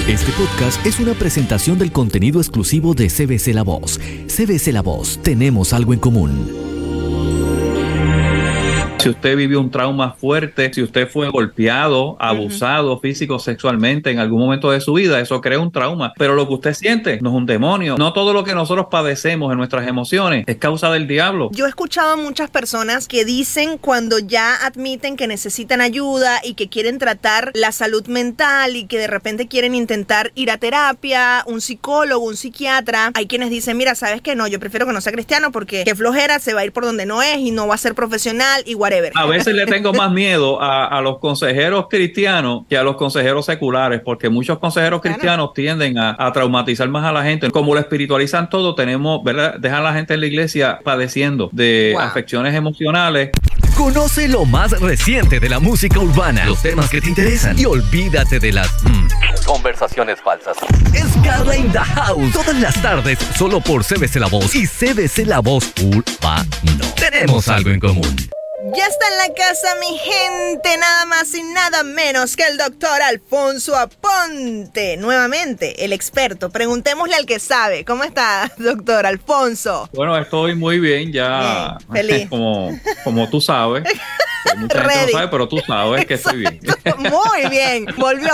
Este podcast es una presentación del contenido exclusivo de CBC La Voz. CBC La Voz, tenemos algo en común. Si usted vivió un trauma fuerte, si usted fue golpeado, abusado físico, sexualmente en algún momento de su vida, eso crea un trauma. Pero lo que usted siente no es un demonio. No todo lo que nosotros padecemos en nuestras emociones es causa del diablo. Yo he escuchado a muchas personas que dicen cuando ya admiten que necesitan ayuda y que quieren tratar la salud mental y que de repente quieren intentar ir a terapia, un psicólogo, un psiquiatra. Hay quienes dicen, mira, ¿sabes qué? No, yo prefiero que no sea cristiano porque qué flojera, se va a ir por donde no es y no va a ser profesional y whatever. A veces le tengo más miedo a los consejeros cristianos que a los consejeros seculares, porque muchos consejeros cristianos tienden a traumatizar más a la gente. Como lo espiritualizan todo, tenemos, ¿verdad? Dejan a la gente en la iglesia padeciendo de afecciones emocionales. Conoce lo más reciente de la música urbana, los temas que te interesan y olvídate de las conversaciones falsas. Es Carla in the House, todas las tardes, solo por CBC La Voz y CBC La Voz Urbano. Tenemos algo en común. Ya está en la casa, mi gente, nada más y nada menos que el doctor Alfonso Aponte. Nuevamente, el experto. Preguntémosle al que sabe. ¿Cómo está, doctor Alfonso? Bueno, estoy muy bien, ya feliz. como tú sabes. Mucha gente no sabe, pero tú sabes que estoy bien. Muy bien.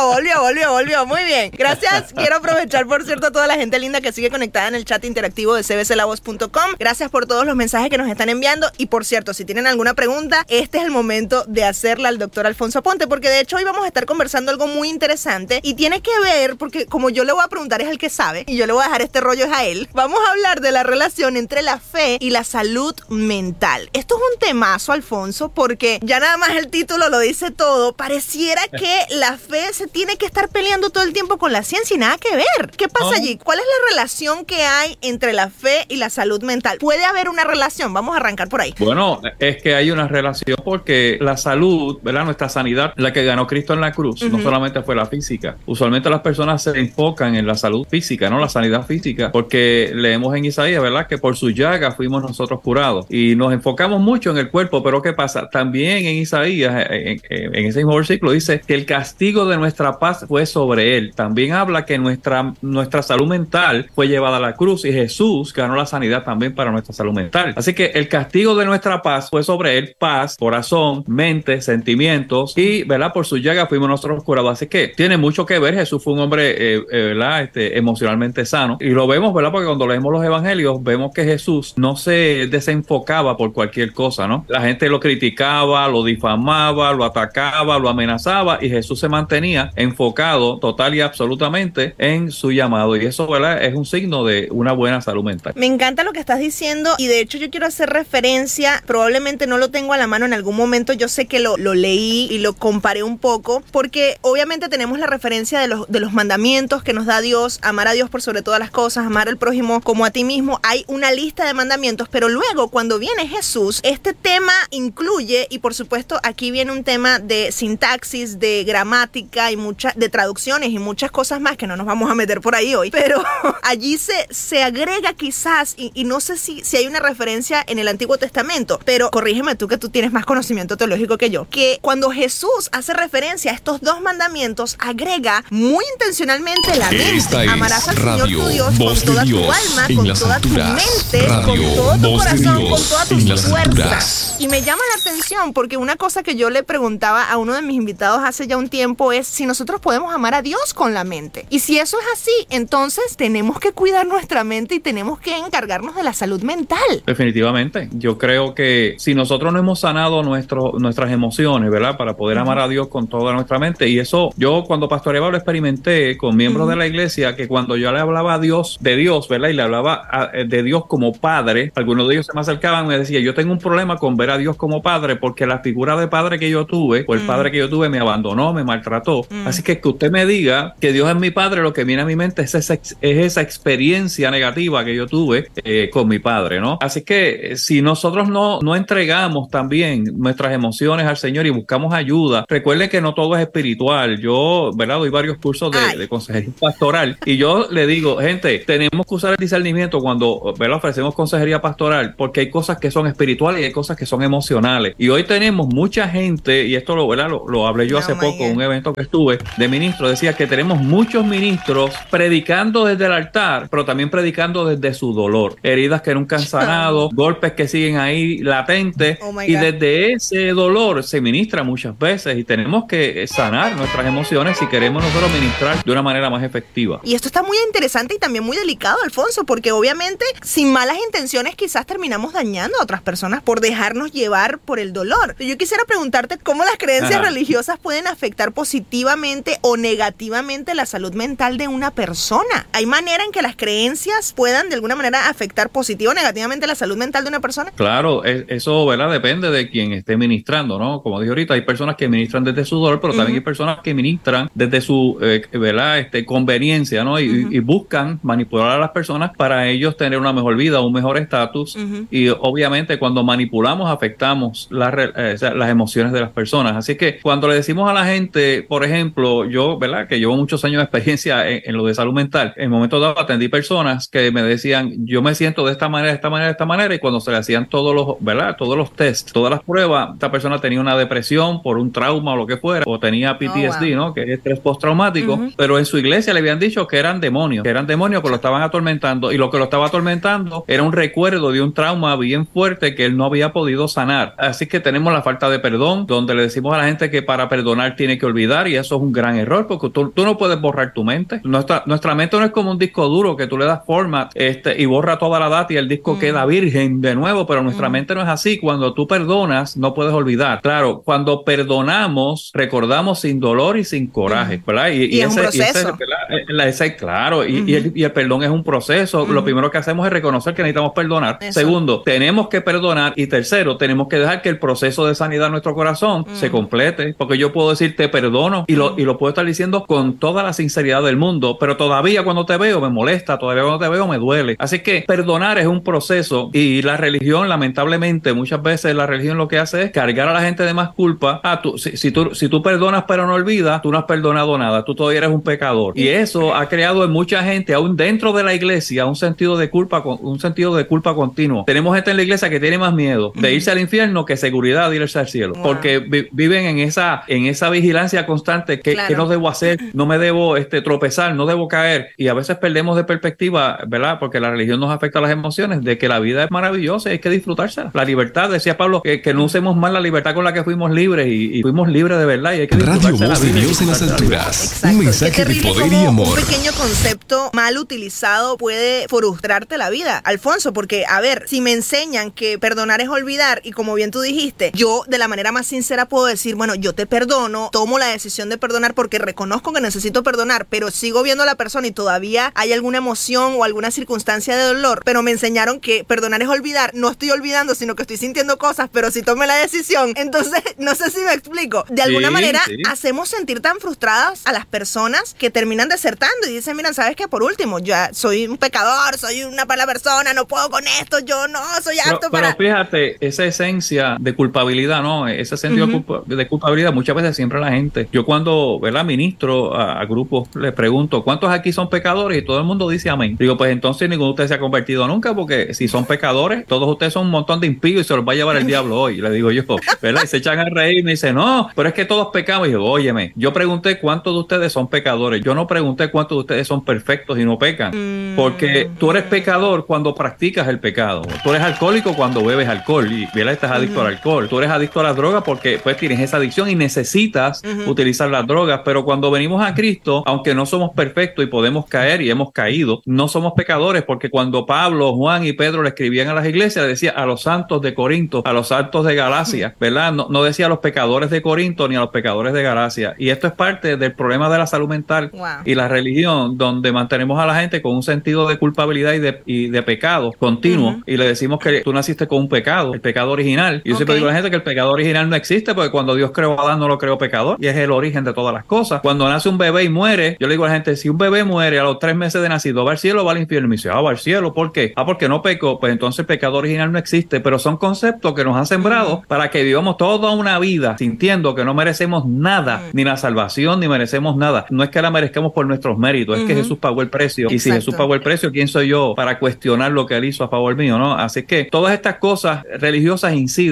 Volvió. Muy bien. Gracias. Quiero aprovechar, por cierto, a toda la gente linda que sigue conectada en el chat interactivo de cbclavoz.com. Gracias por todos los mensajes que nos están enviando. Y, por cierto, si tienen alguna pregunta, este es el momento de hacerla al doctor Alfonso Aponte, porque de hecho hoy vamos a estar conversando algo muy interesante y tiene que ver, porque como yo le voy a preguntar es el que sabe y yo le voy a dejar este rollo es a él. Vamos a hablar de la relación entre la fe y la salud mental. Esto es un temazo, Alfonso, porque ya nada más el título lo dice todo. Pareciera que la fe se tiene que estar peleando todo el tiempo con la ciencia y nada que ver. ¿Qué pasa allí? ¿Cuál es la relación que hay entre la fe y la salud mental? ¿Puede haber una relación? Vamos a arrancar por ahí. Bueno, es que hay una relación porque la salud, ¿verdad? Nuestra sanidad, la que ganó Cristo en la cruz, no solamente fue la física. Usualmente las personas se enfocan en la salud física, ¿no? La sanidad física, porque leemos en Isaías, ¿verdad? Que por su llaga fuimos nosotros curados. Y nos enfocamos mucho en el cuerpo, pero ¿qué pasa? También en Isaías, en ese mismo versículo, dice que el castigo de nuestra paz fue sobre él. También habla que nuestra salud mental fue llevada a la cruz y Jesús ganó la sanidad también para nuestra salud mental. Así que el castigo de nuestra paz fue sobre él, paz, corazón, mente, sentimientos y, ¿verdad? Por su llaga fuimos nosotros curados. Así que tiene mucho que ver. Jesús fue un hombre, ¿verdad? Emocionalmente sano y lo vemos, ¿verdad? Porque cuando leemos los evangelios vemos que Jesús no se desenfocaba por cualquier cosa, ¿no? La gente lo criticaba, lo difamaba, lo atacaba, lo amenazaba y Jesús se mantenía enfocado total y absolutamente en su llamado y eso, ¿verdad? Es un signo de una buena salud mental. Me encanta lo que estás diciendo y de hecho yo quiero hacer referencia, probablemente no lo tengo a la mano en algún momento, yo sé que lo leí y lo comparé un poco porque obviamente tenemos la referencia de los mandamientos que nos da Dios, amar a Dios por sobre todas las cosas, amar al prójimo como a ti mismo, hay una lista de mandamientos, pero luego cuando viene Jesús, este tema incluye, y por supuesto aquí viene un tema de sintaxis, de gramática y de traducciones y muchas cosas más que no nos vamos a meter por ahí hoy, pero allí se agrega quizás, y no sé si hay una referencia en el Antiguo Testamento, pero corrígeme tú que tú tienes más conocimiento teológico que yo, que cuando Jesús hace referencia a estos dos mandamientos, agrega muy intencionalmente la mente. Amarás al Señor tu Dios con toda tu alma, con toda tu mente, con todo tu corazón, con todas tus fuerzas. Y me llama la atención porque una cosa que yo le preguntaba a uno de mis invitados hace ya un tiempo es si nosotros podemos amar a Dios con la mente. Y si eso es así, entonces tenemos que cuidar nuestra mente y tenemos que encargarnos de la salud mental. Definitivamente. Yo creo que si nosotros no hemos sanado nuestras emociones, ¿verdad? Para poder amar a Dios con toda nuestra mente. Y eso, yo cuando pastoreaba lo experimenté con miembros de la iglesia, que cuando yo le hablaba a Dios, de Dios, ¿verdad? Y le hablaba de Dios como Padre, algunos de ellos se me acercaban y me decían, yo tengo un problema con ver a Dios como Padre, porque la figura de padre que yo tuve, o el padre que yo tuve me abandonó, me maltrató. Así que usted me diga que Dios es mi Padre, lo que viene a mi mente es esa experiencia negativa que yo tuve con mi padre, ¿no? Así que si nosotros no entregamos también nuestras emociones al Señor y buscamos ayuda, recuerden que no todo es espiritual. Yo, ¿verdad? Doy varios cursos de consejería pastoral y yo le digo, gente, tenemos que usar el discernimiento cuando, ¿verdad? Ofrecemos consejería pastoral porque hay cosas que son espirituales y hay cosas que son emocionales. Y hoy tenemos mucha gente, y esto lo hablé yo hace poco en un evento que estuve de ministros, decía que tenemos muchos ministros predicando desde el altar, pero también predicando desde su dolor. Heridas que nunca han sanado, golpes que siguen ahí latentes, y desde ese dolor se ministra muchas veces, y tenemos que sanar nuestras emociones si queremos nosotros ministrar de una manera más efectiva. Y esto está muy interesante y también muy delicado, Alfonso, porque obviamente sin malas intenciones quizás terminamos dañando a otras personas por dejarnos llevar por el dolor. Yo quisiera preguntarte cómo las creencias religiosas pueden afectar positivamente o negativamente la salud mental de una persona. ¿Hay manera en que las creencias puedan de alguna manera afectar positiva o negativamente la salud mental de una persona? Claro, eso, ¿verdad? Depende de quien esté ministrando, ¿no? Como dije ahorita, hay personas que ministran desde su dolor, pero también hay personas que ministran desde su, ¿verdad? Conveniencia, ¿no? Y buscan manipular a las personas para ellos tener una mejor vida, un mejor estatus. Y obviamente cuando manipulamos afectamos las emociones de las personas. Así que cuando le decimos a la gente, por ejemplo, yo, ¿verdad? Que llevo muchos años de experiencia en lo de salud mental, en momentos dados atendí personas que me decían, yo me siento de esta manera, de esta manera, de esta manera, y cuando se le hacían todos los tests, todas las pruebas, esta persona tenía una depresión por un trauma o lo que fuera, o tenía PTSD, ¿no? Que es estrés postraumático, pero en su iglesia le habían dicho que eran demonios que lo estaban atormentando, y lo que lo estaba atormentando era un recuerdo de un trauma bien fuerte que él no había podido sanar. Así que tenemos la falta de perdón, donde le decimos a la gente que para perdonar tiene que olvidar, y eso es un gran error, porque tú no puedes borrar tu mente. Nuestra mente no es como un disco duro que tú le das format y borra toda la data y el disco queda virgen de nuevo, pero nuestra mente no es así. Cuando tú perdonas, no puedes olvidar. Claro, cuando perdonamos, recordamos sin dolor y sin coraje, ¿verdad? Y es un proceso. Claro, y el perdón es un proceso. Lo primero que hacemos es reconocer que necesitamos perdonar. Eso. Segundo, tenemos que perdonar, y tercero, tenemos que dejar que el proceso de sanidad de nuestro corazón se complete, porque yo puedo decir te perdono y lo puedo estar diciendo con toda la sinceridad del mundo, pero todavía cuando te veo me molesta, todavía cuando te veo me duele. Así que perdonar es un proceso, y la religión, lamentablemente, muchas veces la religión lo que hace es cargar a la gente de más culpa. Si tú perdonas pero no olvidas, tú no has perdonado nada, tú todavía eres un pecador. Y eso ha creado en mucha gente, aún dentro de la iglesia, un sentido de culpa continuo. Tenemos gente en la iglesia que tiene más miedo de irse al infierno que seguridad de irse al cielo, porque viven en esa vigilancia constante que no debo hacer, no me debo tropezar, no debo caer, y a veces perdemos de perspectiva, ¿verdad? Porque la religión nos afecta a las emociones, de que la vida es maravillosa y hay que disfrutársela. La libertad, decía Pablo, que no usemos mal la libertad con la que fuimos libres, y fuimos libres de verdad, y hay que disfrutarse Radio Voz de Dios en las alturas. Un mensaje de poder y amor. Un pequeño concepto mal utilizado puede frustrarte la vida, Alfonso, porque a ver, si me enseñan que perdonar es olvidar, y como bien tú dijiste, yo de la manera más sincera puedo decir, bueno, yo te perdono, tomo la decisión de perdonar porque reconozco que necesito perdonar, pero sigo viendo a la persona y todavía hay alguna emoción o alguna circunstancia de dolor, pero me enseñaron que perdonar es olvidar. No estoy olvidando, sino que estoy sintiendo cosas, pero si tomé la decisión. Entonces, no sé si me explico. De alguna manera, hacemos sentir tan frustradas a las personas que terminan desertando y dicen, mira, ¿sabes qué? Por último, ya soy un pecador, soy una mala persona, no puedo con esto, yo no soy apto para... Pero fíjate, esa esencia de culpabilidad, ¿no? Ese sentido de culpabilidad muchas veces siempre la gente. Yo cuando, ¿verdad? Ministro a grupos, les pregunto, ¿cuántos aquí son pecadores? Y todo el mundo dice amén. Digo, pues entonces ninguno de ustedes se ha convertido nunca, porque si son pecadores, todos ustedes son un montón de impíos y se los va a llevar el diablo hoy. Le digo yo, ¿verdad? Y se echan a reír y me dicen, no, pero es que todos pecamos. Y yo, óyeme, yo pregunté cuántos de ustedes son pecadores. Yo no pregunté cuántos de ustedes son perfectos y no pecan. Porque tú eres pecador cuando practicas el pecado. Tú eres alcohólico cuando bebes alcohol y, ¿verdad? Estás adicto al alcohol. Tú eres adicto a las drogas porque pues tienes esa adicción y necesitas utilizar las drogas. Pero cuando venimos a Cristo, aunque no somos perfectos y podemos caer y hemos caído, no somos pecadores, porque cuando Pablo, Juan y Pedro le escribían a las iglesias, le decía a los santos de Corinto, a los santos de Galacia, ¿verdad? No decía a los pecadores de Corinto ni a los pecadores de Galacia. Y esto es parte del problema de la salud mental y la religión, donde mantenemos a la gente con un sentido de culpabilidad y de pecado continuo, y le decimos que tú naciste con un pecado, el pecado original. Y yo siempre digo a la gente que el pecado original no existe, porque cuando Dios creó a Adán no lo creó pecador, y es el origen de todas las cosas. Cuando nace un bebé y muere, yo le digo a la gente, si un bebé muere a los 3 meses de nacido, ¿va al cielo o va al infierno? Y me dice, va al cielo, ¿por qué? Porque no pecó. Pues entonces el pecado original no existe, pero son conceptos que nos han sembrado para que vivamos toda una vida sintiendo que no merecemos nada, ni la salvación, ni merecemos nada. No es que la merezcamos por nuestros méritos, es que Jesús pagó el precio. Y si Jesús pagó el precio, ¿quién soy yo para cuestionar lo que Él hizo a favor mío, no? Así que todas estas cosas religiosas inciden en la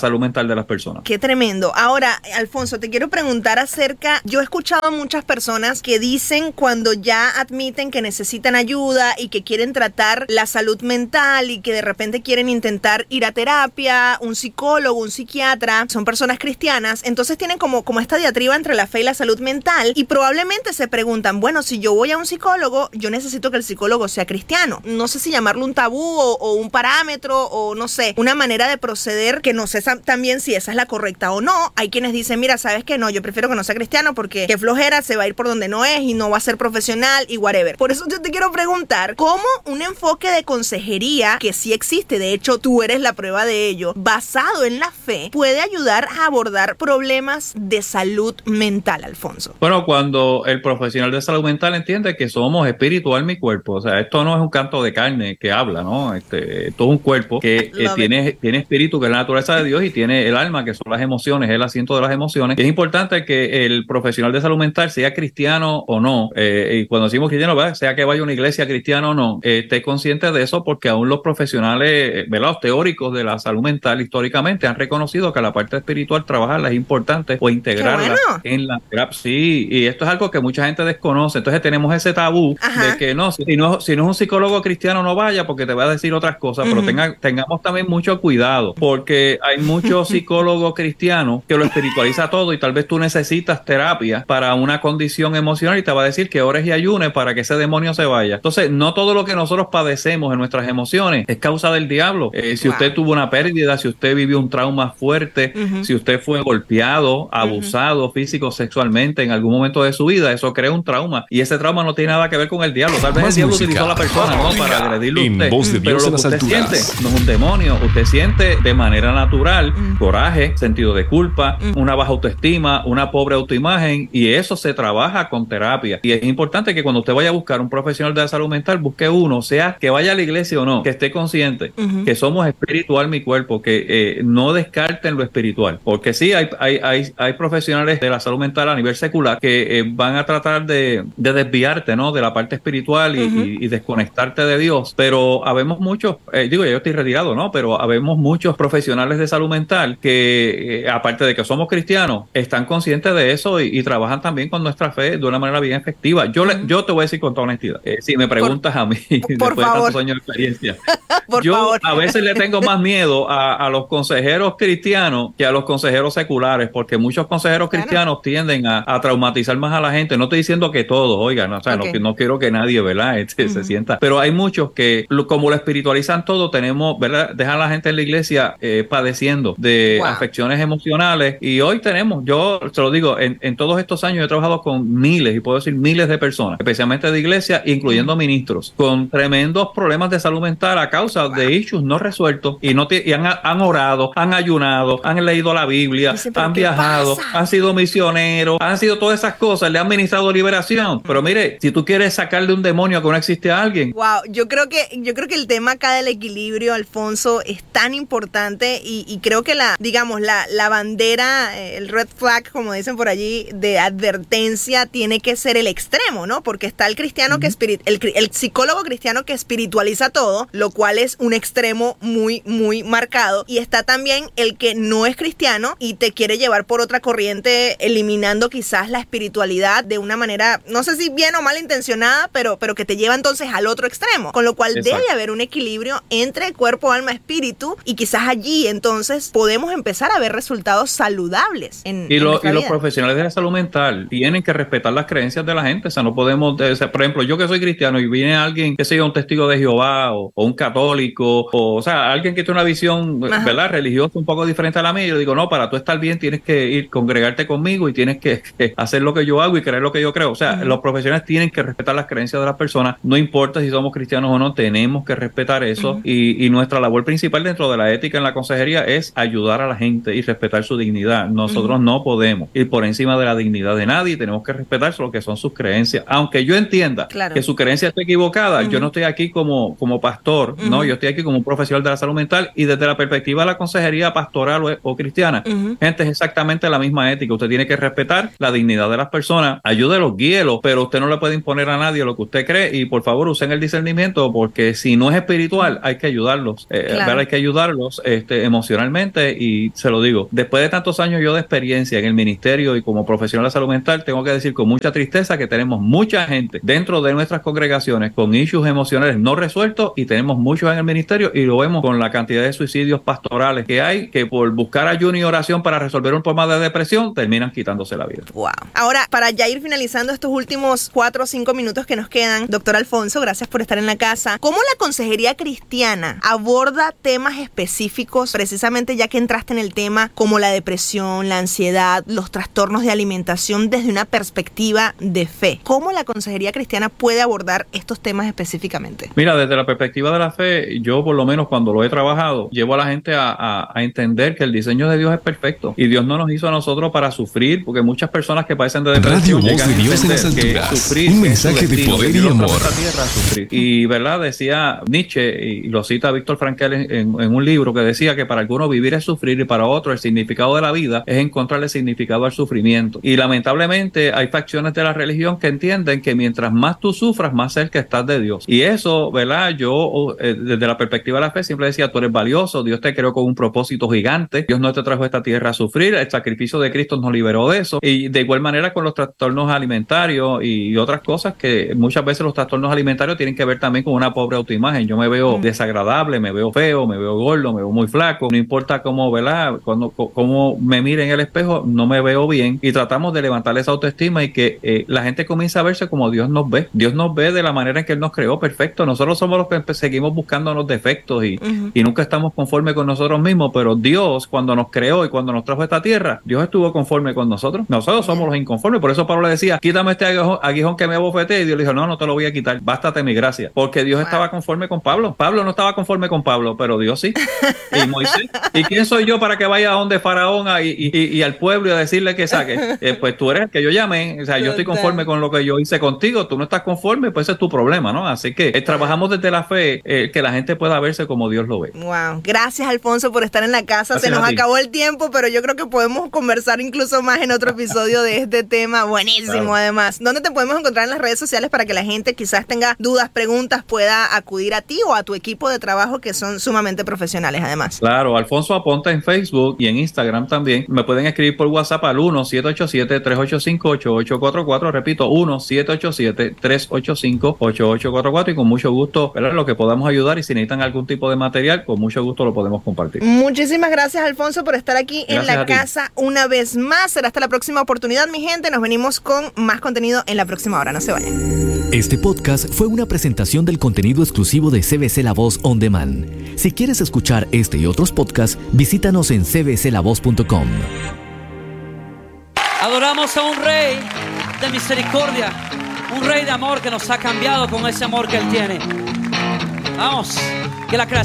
salud mental de las personas. Qué tremendo. Ahora, Alfonso, te quiero preguntar acerca, yo he escuchado a muchas personas que dicen cuando ya admiten que necesitan ayuda y que quieren tratar la salud mental y que de repente quieren intentar ir a terapia, un psicólogo, un psiquiatra, son personas cristianas, entonces tienen como esta diatriba entre la fe y la salud mental y probablemente se preguntan, bueno, si yo voy a un psicólogo, yo necesito que el psicólogo sea cristiano. No sé si llamarlo un tabú o un parámetro o no sé, una manera de proceder que no sé también si esa es la correcta o no. Hay quienes dicen, mira, ¿sabes qué? No, yo prefiero que no sea cristiano porque qué flojera, se va a ir por donde no es y no va a ser profesional y whatever. Por eso yo te quiero preguntar, ¿cómo un enfoque de consejería, que sí existe, de hecho tú eres la prueba de ello, basado en la fe, puede ayudar a abordar problemas de salud mental, Alfonso? Bueno, cuando el profesional de salud mental entiende que somos espíritu, alma y cuerpo, o sea, esto no es un canto de carne que habla, ¿no? Esto es un cuerpo que tiene espíritu, que es la naturaleza de Dios, y tiene el alma, que son las emociones, el asiento de las emociones. Y es importante que el profesional de salud mental, sea cristiano o no, y cuando decimos cristiano, ¿verdad?, sea que vaya a una iglesia cristiana o no, esté consciente de eso, porque aún los profesionales, ¿verdad?, los teóricos de la salud mental históricamente han reconocido que la parte espiritual trabajarla es importante o integrarla en la terapia. Sí, y esto es algo que mucha gente desconoce. Entonces tenemos ese tabú de que no, si no es un psicólogo cristiano no vaya porque te va a decir otras cosas, pero tengamos también mucho cuidado, porque hay muchos psicólogos cristianos que lo espiritualiza todo y tal vez tú necesitas terapia para una condición emocional y te va a decir que ores y ayunes para que ese demonio se vaya. Entonces, no todo lo que nosotros padecemos en nuestras emociones es causa del diablo. Si usted tuvo una pérdida, si usted vivió un trauma fuerte, si usted fue golpeado, abusado físico, sexualmente en algún momento de su vida, eso crea un trauma y ese trauma no tiene nada que ver con el diablo. Tal vez el diablo utilizó a la persona, ¿no?, para agredirlo a usted, pero lo que usted siente no es un demonio. Usted siente de manera natural coraje, sentido de culpa, una baja autoestima, una pobre autoimagen, y eso se trabaja con terapia. Y es importante que cuando usted vaya a buscar un profesional de la salud mental, busque uno, sea que vaya a la iglesia o no, que esté consciente que somos espíritu, alma y cuerpo, que no descarten lo espiritual, porque sí hay profesionales de la salud mental a nivel secular que van a tratar de desviarte, ¿no?, de la parte espiritual y desconectarte de Dios, pero habemos muchos, yo estoy retirado, ¿no?, pero habemos muchos profesionales de salud mental que aparte de que somos cristianos, están conscientes de eso y trabajan también con nuestra fe de una manera bien efectiva. Yo te voy a decir con toda honestidad, si me preguntas a mí, después de tantos años de experiencia, a veces le tengo más miedo a los consejeros cristianos que a los consejeros seculares, porque muchos consejeros cristianos tienden a traumatizar más a la gente. No estoy diciendo que todos, oigan, o sea, no quiero que nadie, ¿verdad?, se sienta, pero hay muchos que como lo espiritualizan todo, tenemos, ¿verdad?, dejan a la gente en la iglesia padeciendo de afecciones emocionales, y hoy tenemos, yo te lo digo, en todos estos años he trabajado con miles, y puedo decir miles de personas, especialmente de iglesia, incluyendo ministros, con tremendos problemas de salud mental a causa de issues no resueltos, y han orado, han ayunado, han leído la Biblia, han viajado, han sido misioneros, han sido todas esas cosas, le han ministrado liberación, pero mire, si tú quieres sacarle un demonio a que no existe a alguien. Yo creo que el tema acá del equilibrio, Alfonso, es tan importante y creo que la bandera, el red flag, como dicen por allí, de advertencia tiene que ser el extremo, ¿no? Porque está el cristiano el psicólogo cristiano que espiritualiza todo, lo cual es un extremo muy, muy marcado, y está también el que no es cristiano y te quiere llevar por otra corriente, eliminando quizás la espiritualidad de una manera, no sé si bien o mal intencionada, pero que te lleva entonces al otro extremo, con lo cual debe haber un equilibrio entre cuerpo, alma, espíritu, y quizás allí entonces podemos empezar a ver resultados saludables en los profesionales de la salud mental tienen que respetar las creencias de la gente. O sea, no podemos, por ejemplo, yo que soy cristiano y viene alguien que sea un testigo de Jehová o un católico, o sea, alguien que tiene una visión, ¿verdad?, religiosa un poco diferente a la mía, yo digo, no, para tú estar bien tienes que congregarte conmigo y tienes que hacer lo que yo hago y creer lo que yo creo. O sea, los profesionales tienen que respetar las creencias de las personas, no importa si somos cristianos o no, tenemos que respetar eso, y nuestra labor principal dentro de la ética en la consejería es ayudar a la gente y respetar su dignidad. Nosotros no podemos ir por encima de la dignidad de nadie, tenemos que respetar lo que son sus creencias, aunque yo entienda que su creencia está equivocada. Yo no estoy aquí como pastor, no, yo estoy aquí como un profesional de la salud mental, y desde la perspectiva de la consejería pastoral o cristiana, gente, es exactamente la misma ética. Usted tiene que respetar la dignidad de las personas, ayúdelos, guíelos, pero usted no le puede imponer a nadie lo que usted cree, y por favor usen el discernimiento, porque si no es espiritual hay que ayudarlos, hay que ayudarlos emocionalmente profesionalmente, y se lo digo, después de tantos años yo de experiencia en el ministerio y como profesional de salud mental, tengo que decir con mucha tristeza que tenemos mucha gente dentro de nuestras congregaciones con issues emocionales no resueltos, y tenemos muchos en el ministerio, y lo vemos con la cantidad de suicidios pastorales que hay, que por buscar ayuno y oración para resolver un problema de depresión terminan quitándose la vida. Wow. Ahora, para ya ir finalizando estos últimos 4 o 5 minutos que nos quedan, doctor Alfonso, gracias por estar en la casa. ¿Cómo la consejería cristiana aborda temas específicos, precisamente ya que entraste en el tema, como la depresión, la ansiedad, los trastornos de alimentación desde una perspectiva de fe? ¿Cómo la consejería cristiana puede abordar estos temas específicamente? Mira, desde la perspectiva de la fe, yo por lo menos cuando lo he trabajado, llevo a la gente a entender que el diseño de Dios es perfecto, y Dios no nos hizo a nosotros para sufrir, porque muchas personas que padecen de depresión Radio Voz de Dios en las alturas, un mensaje de poder y amor. Y verdad, decía Nietzsche, y lo cita Víctor Frankl en un libro, que decía que para algunos vivir es sufrir, y para otros el significado de la vida es encontrarle significado al sufrimiento. Y lamentablemente hay facciones de la religión que entienden que mientras más tú sufras, más cerca estás de Dios. Y eso, ¿verdad? Yo desde la perspectiva de la fe siempre decía, tú eres valioso, Dios te creó con un propósito gigante, Dios no te trajo a esta tierra a sufrir, el sacrificio de Cristo nos liberó de eso. Y de igual manera con los trastornos alimentarios y otras cosas, que muchas veces los trastornos alimentarios tienen que ver también con una pobre autoimagen. Yo me veo desagradable, me veo feo, me veo gordo, me veo muy flaco, no importa cómo, ¿verdad? Cómo me mire en el espejo, no me veo bien, y tratamos de levantar esa autoestima y que la gente comience a verse como Dios nos ve. Dios nos ve de la manera en que Él nos creó, perfecto. Nosotros somos los que seguimos buscando los defectos y nunca estamos conformes con nosotros mismos, pero Dios, cuando nos creó y cuando nos trajo a esta tierra, Dios estuvo conforme con nosotros. Nosotros somos los inconformes. Por eso Pablo le decía, quítame este aguijón que me abofeté, y Dios le dijo, no te lo voy a quitar, bástate mi gracia, porque Dios estaba conforme con Pablo. Pablo no estaba conforme con Pablo, pero Dios sí. Y Moisés, ¿y quién soy yo para que vaya a donde Faraón y al pueblo y a decirle que saque? Pues tú eres el que yo llamé, o sea, yo estoy conforme con lo que yo hice contigo, tú no estás conforme, pues ese es tu problema, ¿no? Así que trabajamos desde la fe, que la gente pueda verse como Dios lo ve. Wow, gracias Alfonso por estar en la casa. Gracias. Se nos acabó el tiempo, pero yo creo que podemos conversar incluso más en otro episodio de este tema, buenísimo. Claro. Además, ¿dónde te podemos encontrar en las redes sociales para que la gente quizás tenga dudas, preguntas, pueda acudir a ti o a tu equipo de trabajo, que son sumamente profesionales además? Claro, Alfonso Aponte en Facebook y en Instagram también. Me pueden escribir por WhatsApp al 1-787-385-8844, repito, 1-787-385-8844, y con mucho gusto, ¿verdad?, lo que podamos ayudar, y si necesitan algún tipo de material, con mucho gusto lo podemos compartir. Muchísimas gracias Alfonso por estar aquí en la casa una vez más. Será hasta la próxima oportunidad, mi gente. Nos venimos con más contenido en la próxima hora. No se vayan. Este podcast fue una presentación del contenido exclusivo de CBC La Voz On Demand. Si quieres escuchar este y otros podcasts, visítanos en cbclavoz.com. Adoramos a un rey de misericordia, un rey de amor que nos ha cambiado con ese amor que Él tiene. Vamos, que la creación